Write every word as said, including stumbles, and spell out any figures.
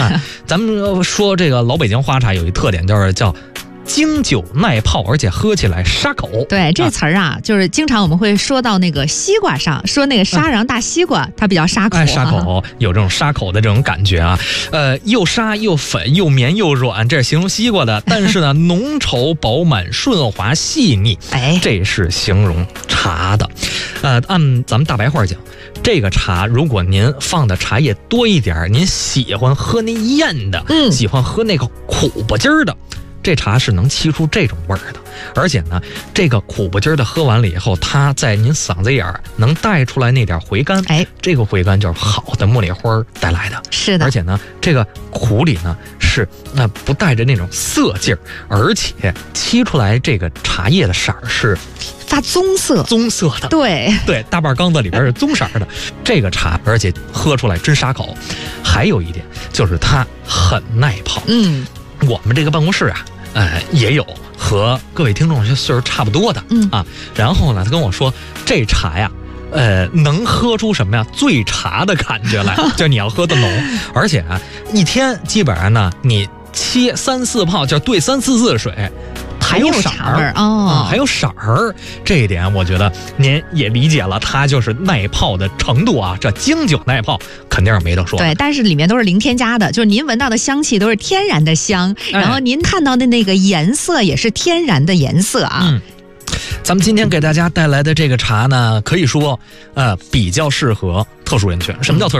啊，咱们说这个老北京花茶有一特点，就是叫经久耐泡，而且喝起来沙口。 对，这词儿啊，啊就是经常我们会说到那个西瓜上，说那个沙瓤大西瓜，它比较沙口、啊。 哎，沙口有这种沙口的这种感觉啊，呃，又沙又粉又绵又软，这是形容西瓜的。但是呢，浓稠饱满、顺滑细腻， 哎， 这是形容茶的。呃，按咱们大白话讲，这个茶如果您放的茶叶多一点，您喜欢喝那艳的，嗯，喜欢喝那个苦不劲儿的。这茶是能沏出这种味儿的，而且呢，这个苦不劲儿的喝完了以后，它在您嗓子眼儿能带出来那点回甘，哎，这个回甘就是好的茉莉花带来的。 是的， 而且呢，这个苦里呢是那、呃、不带着那种涩劲儿，而且沏出来这个茶叶的色儿是发棕色， 棕色的。 对对，大半缸子里边是棕色的。这个茶，而且喝出来真沙口。还有一点就是它很耐泡。嗯，我们这个办公室啊。呃，也有和各位听众这岁数差不多的，嗯啊，然后呢，他跟我说这茶呀，呃，能喝出什么呀？醉茶的感觉来，就是你要喝的浓，而且啊，一天基本上呢，你沏三四泡，就兑三四次水。还有色儿哦、嗯，还有色儿，这一点我觉得您也理解了，它就是耐泡的程度啊，这经久耐泡肯定是没得说。 对，但是里面都是零添加的，就是您闻到的香气都是天然的香，哎、然后您看到的那个颜色也是天然的颜色啊。嗯， 咱们今天给大家带来的这个茶呢，可以说呃比较适合特殊人群。什么叫特殊？